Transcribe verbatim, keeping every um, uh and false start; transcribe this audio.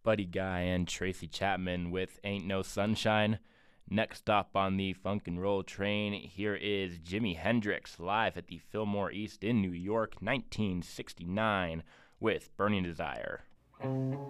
Buddy Guy and Tracy Chapman with Ain't No Sunshine. Next stop on the Funk and Roll train, here is Jimi Hendrix live at the Fillmore East in New York, nineteen sixty-nine, with Burning Desire.